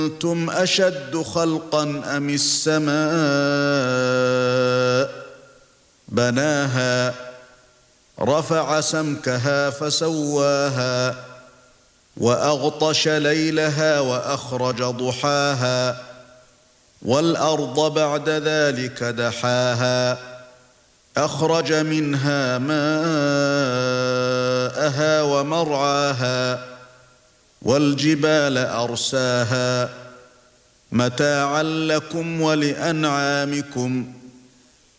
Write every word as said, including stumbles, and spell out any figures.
أَنْتُمْ أَشَدُّ خَلْقًا أَمِ السَّمَاءُ بَنَاهَا رَفَعَ سَمْكَهَا فَسَوَّاهَا وَأَغْطَشَ لَيْلَهَا وَأَخْرَجَ ضُحَاهَا وَالْأَرْضَ بَعْدَ ذَلِكَ دَحَاهَا أَخْرَجَ مِنْهَا مَاءَهَا وَمَرْعَاهَا وَالْجِبَالَ أَرْسَاهَا مَتَاعًا لَكُمْ وَلِأَنْعَامِكُمْ